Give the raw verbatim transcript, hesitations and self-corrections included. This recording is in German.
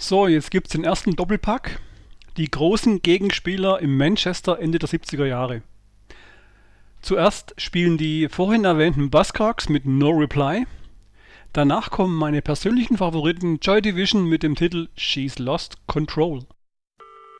So, jetzt gibt's den ersten Doppelpack. Die großen Gegenspieler im Manchester Ende der siebziger Jahre. Zuerst spielen die vorhin erwähnten Buzzcocks mit No Reply. Danach kommen meine persönlichen Favoriten Joy Division mit dem Titel She's Lost Control.